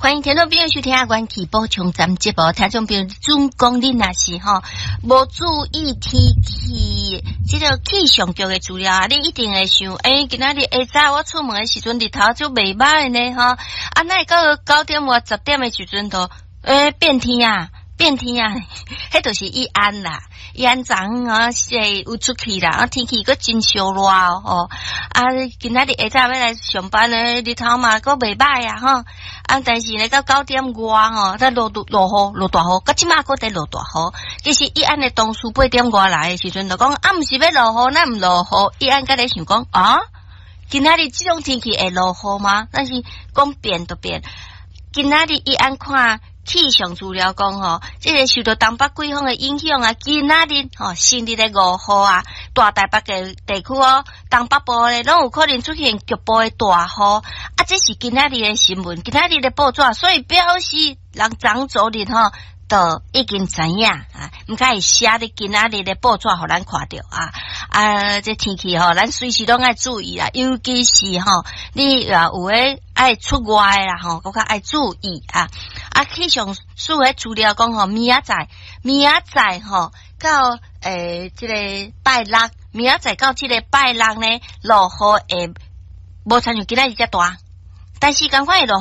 欢迎听众朋友收听啊，元气补充咱节目。听众朋友，总讲恁若是无注意天气，这个气象局的资料啊，你一定会想，今仔日下早我出门的时阵，日头就袂歹呢那到9点或10点的时阵都变天啊，迄就是伊安啦。伊安昨有出去啦，天气佫真烧热今仔日下早要来上班呢，日头嘛佫袂歹但是呢到9点外在落大雨，到即马佫在落大雨。其实伊安的同事8点外来的时阵就讲毋是要落雨，咱毋落雨。伊安甲咧想讲今仔日即种天气会落雨吗？但是讲变就变，今仔日伊安看。气象资料讲这个受到东北季风的影响啊，今仔日新日的5号啊，大台北的地区东北部咧，拢有可能出现局部的大雨这是今仔日的新闻，今仔日的报纸，所以表示人昨日都已经知影毋可以写伫今仔日的报纸互咱看到这天气咱随时拢爱注意啦，尤其是你有诶爱出外啦更加爱注意气象署诶资料讲明仔载到这个拜六，明仔载到这个拜六呢，落雨会无亲像今仔日遮大，但是赶快会落